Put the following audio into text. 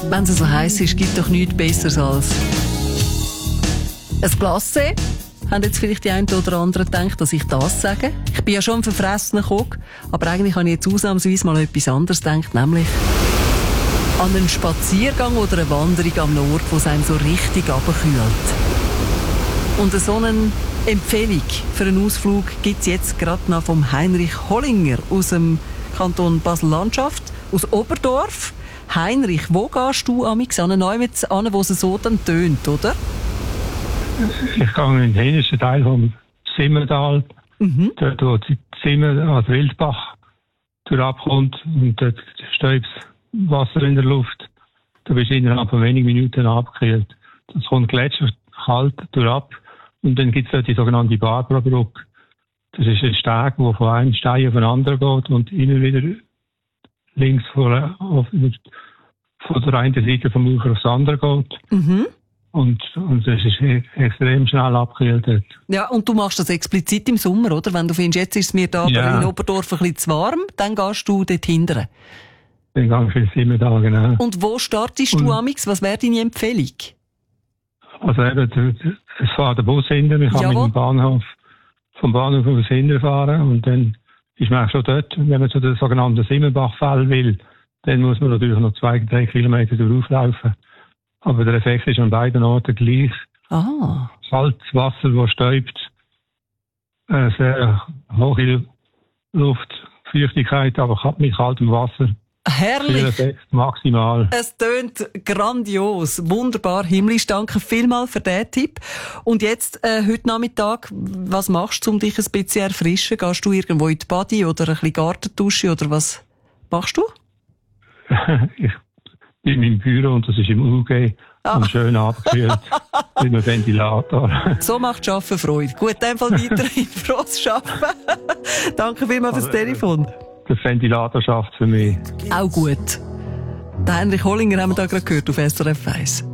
Wenn es so heiß ist, gibt doch nichts Besseres als ein Glacé. Haben jetzt vielleicht die einen oder anderen gedacht, dass ich das sage? Ich bin ja schon ein verfressener Koch, aber eigentlich habe ich jetzt ausnahmsweise mal etwas anderes gedacht, nämlich an einen Spaziergang oder eine Wanderung an einem Ort, wo es einem so richtig runterkühlt. Und so eine Empfehlung für einen Ausflug gibt es jetzt gerade noch vom Heinrich Hollinger aus dem Kanton Basel-Landschaft, aus Oberdorf. Heinrich, wo gehst du amigs an einen Ort an, wo es so dann tönt, oder? Ich gehe in den hintersten Teil vom Simmental, dort wo die Zimmer als Wildbach durchabkommt und dort steht Wasser in der Luft. Du bist innerhalb von wenigen Minuten abgekühlt. Das kommt gletscherkalt durchab und dann gibt es dort die sogenannte Barbara-Brücke. Das ist ein Steg, der von einem Stein auf den anderen geht und immer wieder links von der einen Seite vom Ufer aufs andere geht. Und es ist extrem schnell abgekühlt. Ja, und du machst das explizit im Sommer, oder? Wenn du findest, jetzt ist es mir da in Oberdorf ein bisschen zu warm, dann gehst du dort hindern. Dann gehe ich in 7 Tage, genau. Und wo startest du amix? Was wäre deine Empfehlung? Also eben, es fährt der Bus hinten. Ich kann vom Bahnhof aus hinten fahren. Und dann ist man auch schon dort, wenn man zu der sogenannten Simmenbachfell will, dann muss man natürlich noch 2-3 Kilometer durchlaufen. Aber der Effekt ist an beiden Orten gleich. Kaltes Wasser, das stäubt. Sehr hohe Luftfeuchtigkeit, aber mit kaltem Wasser. Herrlich! Effekt, maximal. Es tönt grandios, wunderbar, himmlisch. Danke vielmals für diesen Tipp. Und jetzt, heute Nachmittag, was machst du, um dich ein bisschen zu erfrischen? Gehst du irgendwo in die Badi oder ein bisschen Gartendusche oder was machst du? Ich bin im Büro und das ist im UG und schön abgekühlt mit einem Ventilator. So macht Arbeiten Freude. Gut, in dem Fall weiterhin frohes Arbeiten. Danke vielmals fürs Telefon. Der Ventilator schafft für mich. Auch gut. Den Heinrich Hollinger haben wir da gerade gehört auf SRF 1.